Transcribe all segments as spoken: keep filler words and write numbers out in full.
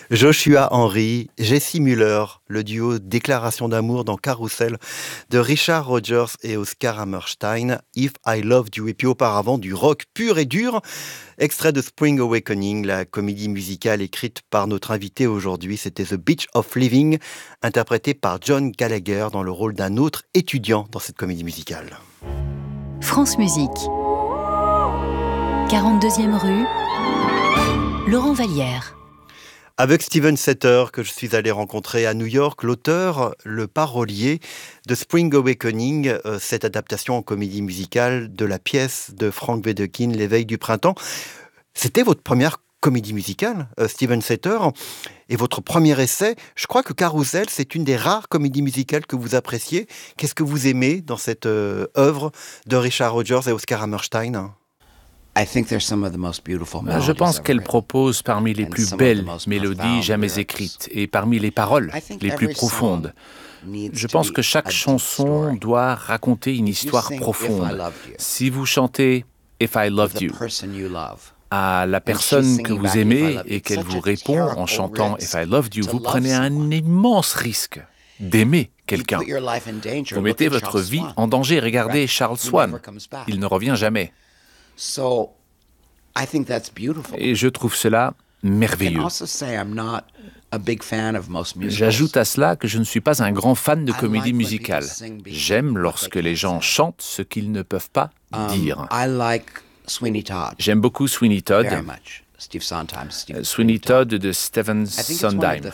Joshua Henry, Jessie Muller, le duo Déclaration d'amour dans Carousel de Richard Rodgers et Oscar Hammerstein, If I Loved You, et puis auparavant du rock pur et dur, extrait de Spring Awakening, la comédie musicale écrite par notre invité aujourd'hui, c'était The Beach of Living, interprété par John Gallagher dans le rôle d'un autre étudiant dans cette comédie musicale. France Musique, quarante-deuxième rue, Laurent Vallière. Avec Steven Setter, que je suis allé rencontrer à New York, l'auteur, le parolier de Spring Awakening, euh, cette adaptation en comédie musicale de la pièce de Frank Wedekind, L'éveil du printemps. C'était votre première comédie musicale, euh, Steven Setter, et votre premier essai. Je crois que Carousel, c'est une des rares comédies musicales que vous appréciez. Qu'est-ce que vous aimez dans cette euh, œuvre de Richard Rodgers et Oscar Hammerstein ? Je pense qu'elle propose parmi les plus belles mélodies jamais écrites et parmi les paroles les plus profondes. Je pense que chaque chanson doit raconter une histoire profonde. Si vous chantez « If I Loved You » à la personne que vous aimez et qu'elle vous répond en chantant « If I Loved You », vous prenez un immense risque d'aimer quelqu'un. Vous mettez votre vie en danger. Regardez Charles Swan, il ne revient jamais. Et je trouve cela merveilleux. J'ajoute à cela que je ne suis pas un grand fan de comédie musicale. J'aime lorsque les gens chantent ce qu'ils ne peuvent pas dire. J'aime beaucoup Sweeney Todd, Sweeney Todd de Stephen Sondheim.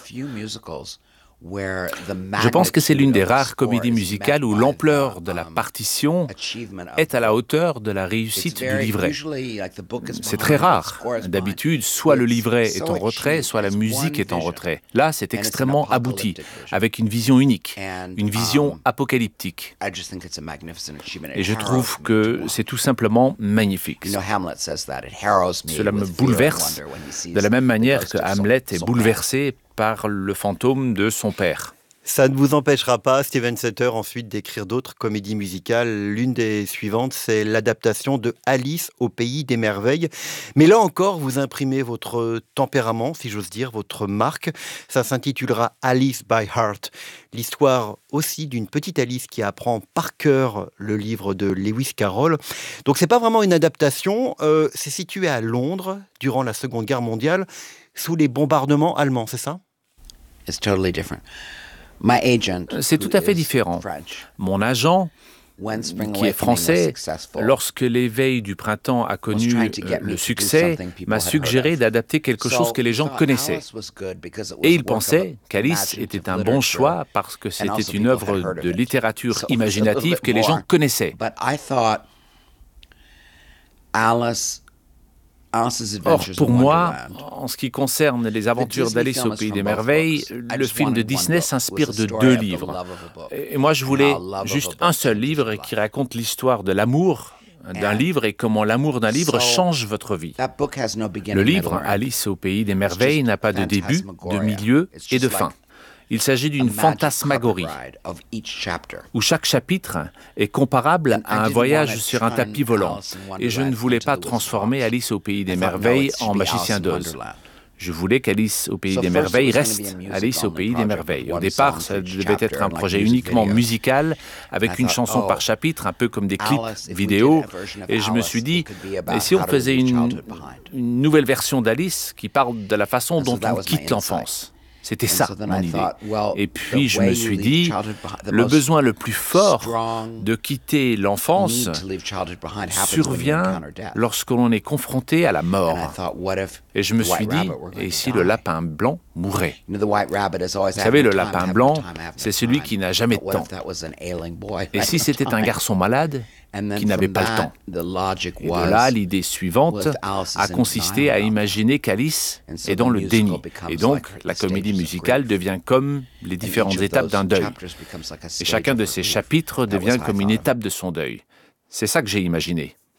Je pense que c'est l'une des rares comédies musicales où l'ampleur de la partition est à la hauteur de la réussite du livret. C'est très rare. D'habitude, soit le livret est en retrait, soit la musique est en retrait. Là, c'est extrêmement abouti, avec une vision unique, une vision apocalyptique. Et je trouve que c'est tout simplement magnifique. Cela me bouleverse, de la même manière que Hamlet est bouleversé par le fantôme de son père. Ça ne vous empêchera pas, Steven Setter, ensuite d'écrire d'autres comédies musicales. L'une des suivantes, c'est l'adaptation de Alice au pays des merveilles. Mais là encore, vous imprimez votre tempérament, si j'ose dire, votre marque. Ça s'intitulera Alice by Heart. L'histoire aussi d'une petite Alice qui apprend par cœur le livre de Lewis Carroll. Donc c'est pas vraiment une adaptation, euh, c'est situé à Londres, durant la Seconde Guerre mondiale, sous les bombardements allemands, c'est ça ? C'est tout à fait différent. Mon agent, qui est français, lorsque l'éveil du printemps a connu le succès, m'a suggéré d'adapter quelque chose que les gens connaissaient. Et il pensait qu'Alice était un bon choix parce que c'était une œuvre de littérature imaginative que les gens connaissaient. Or, pour moi, en ce qui concerne les aventures d'Alice au Pays des Merveilles, le film de Disney s'inspire de deux livres. Et moi, je voulais juste un seul livre qui raconte l'histoire de l'amour d'un livre et comment l'amour d'un livre change votre vie. Le livre, Alice au Pays des Merveilles, n'a pas de début, de milieu et de fin. Il s'agit d'une fantasmagorie, où chaque chapitre est comparable à un voyage sur un tapis volant. Et je ne voulais pas transformer Alice au Pays des Merveilles en Magicien d'Oz. Je voulais qu'Alice au Pays des Merveilles reste Alice au Pays des Merveilles. Au départ, ça devait être un projet uniquement musical, avec une chanson par chapitre, un peu comme des clips vidéo. Et je me suis dit, et si on faisait une, une nouvelle version d'Alice qui parle de la façon dont on quitte l'enfance ? C'était ça, mon idée. Et puis, je me suis dit, le besoin le plus fort de quitter l'enfance survient lorsque l'on est confronté à la mort. Et je me suis dit, et si le lapin blanc mourait ? Vous savez, le lapin blanc, c'est celui qui n'a jamais de temps. Et si c'était un garçon malade qui n'avait pas le temps. Et de là, l'idée suivante a consisté à imaginer qu'Alice est dans le déni. Et donc, la comédie musicale devient comme les différentes étapes d'un deuil. Et chacun de ces chapitres devient comme une étape de son deuil. C'est ça que j'ai imaginé.